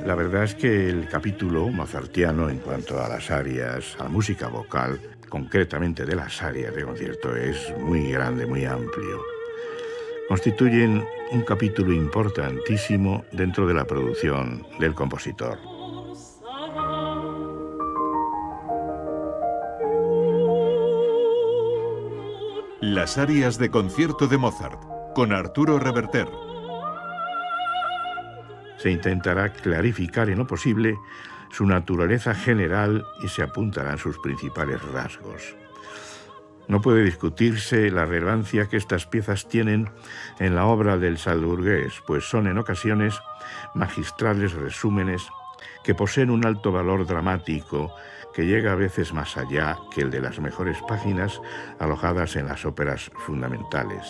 La verdad es que el capítulo mozartiano en cuanto a las arias, a la música vocal, concretamente de las arias de concierto, es muy grande, muy amplio. Constituyen un capítulo importantísimo dentro de la producción del compositor. Las arias de concierto de Mozart, con Arturo Reverter. Se intentará clarificar en lo posible su naturaleza general y se apuntarán sus principales rasgos. No puede discutirse la relevancia que estas piezas tienen en la obra del salzburgués, pues son en ocasiones magistrales resúmenes que poseen un alto valor dramático que llega a veces más allá que el de las mejores páginas alojadas en las óperas fundamentales.